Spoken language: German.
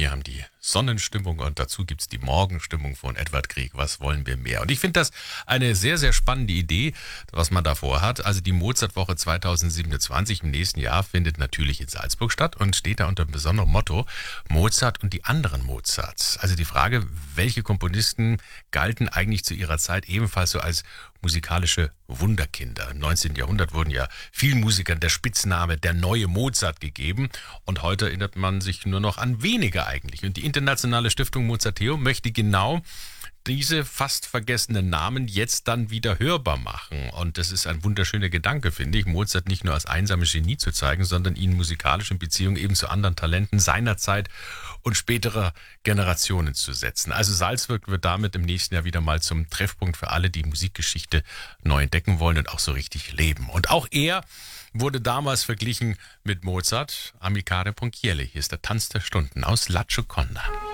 wir haben die Sonnenstimmung und dazu gibt's die Morgenstimmung von Edward Grieg. Was wollen wir mehr? Und ich finde das eine sehr, sehr spannende Idee, was man da vorhat. Also die Mozartwoche 2027 im nächsten Jahr findet natürlich in Salzburg statt und steht da unter einem besonderen Motto Mozart und die anderen Mozarts. Also die Frage, welche Komponisten galten eigentlich zu ihrer Zeit ebenfalls so als musikalische Wunderkinder. Im 19. Jahrhundert wurden ja vielen Musikern der Spitzname der neue Mozart gegeben und heute erinnert man sich nur noch an wenige eigentlich. Und die Internationale Stiftung Mozarteum möchte genau diese fast vergessenen Namen jetzt dann wieder hörbar machen. Und das ist ein wunderschöner Gedanke, finde ich, Mozart nicht nur als einsames Genie zu zeigen, sondern ihn musikalisch in Beziehung eben zu anderen Talenten seiner Zeit und späterer Generationen zu setzen. Also Salzburg wird damit im nächsten Jahr wieder mal zum Treffpunkt für alle, die Musikgeschichte neu entdecken wollen und auch so richtig leben. Und auch er wurde damals verglichen mit Mozart. Amilcare Ponchielli, hier ist der Tanz der Stunden aus La Gioconda.